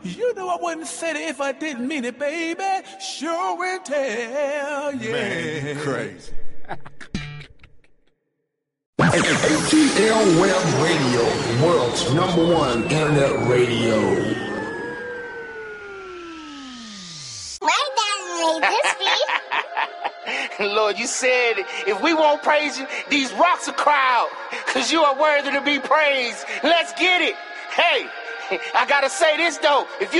You know I wouldn't say it if I didn't mean it, baby. Sure will tell, yeah. Man, crazy. ATL Web Radio, the world's #1 internet radio. My dad made this beat. Lord, you said if we won't praise you, these rocks will cry out, because you are worthy to be praised. Let's get it. Hey, I gotta say this though. If you